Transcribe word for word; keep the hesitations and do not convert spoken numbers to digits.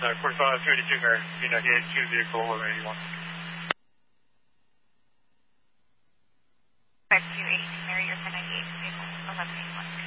uh, forty-five thirty-two Mary, B ninety-eight, two vehicle eleven eighty-one. five two eight Mary, you're ten ninety-eight, vehicle eleven eighty-one.